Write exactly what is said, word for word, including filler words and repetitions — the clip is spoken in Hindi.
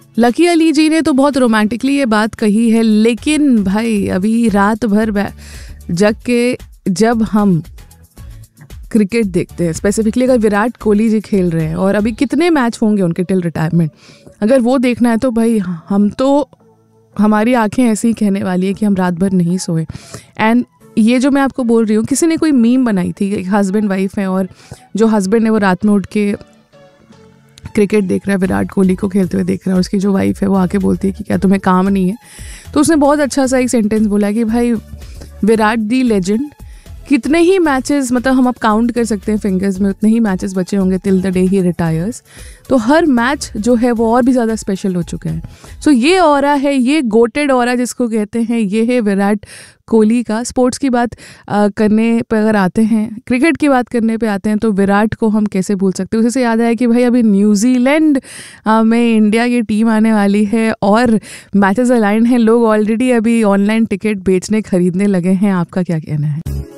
लकी अली जी ने तो बहुत रोमांटिकली ये बात कही है, लेकिन भाई अभी रात भर जग के जब हम क्रिकेट देखते हैं, स्पेसिफिकली अगर विराट कोहली जी खेल रहे हैं और अभी कितने मैच होंगे उनके टिल रिटायरमेंट, अगर वो देखना है तो भाई हम तो, हमारी आंखें ऐसी ही कहने वाली है कि हम रात भर नहीं सोए। एंड ये जो मैं आपको बोल रही हूँ, किसी ने कोई मीम बनाई थी, एक हस्बैंड वाइफ है और जो हस्बैंड है वो रात में उठ के क्रिकेट देख रहा है, विराट कोहली को खेलते हुए देख रहा है, उसकी जो वाइफ है वो आके बोलती है कि क्या तुम्हें काम नहीं है। तो उसने बहुत अच्छा सा एक सेंटेंस बोला कि भाई विराट दी लेजेंड, कितने ही मैचेस, मतलब हम अब काउंट कर सकते हैं फिंगर्स में, उतने ही मैचेस बचे होंगे till the day he retires. तो हर मैच जो है वो और भी ज़्यादा स्पेशल हो चुका है। सो so ये ऑरा है, ये गोटेड ऑरा जिसको कहते हैं, ये है विराट कोहली का। स्पोर्ट्स की बात आ, करने पर अगर आते हैं, क्रिकेट की बात करने पे आते हैं, तो विराट को हम कैसे भूल सकते हैं। उसी से याद आया कि भाई अभी न्यूजीलैंड में इंडिया की टीम आने वाली है और मैचेस अलाइन हैं, लोग ऑलरेडी अभी ऑनलाइन टिकट बेचने खरीदने लगे हैं। आपका क्या कहना है?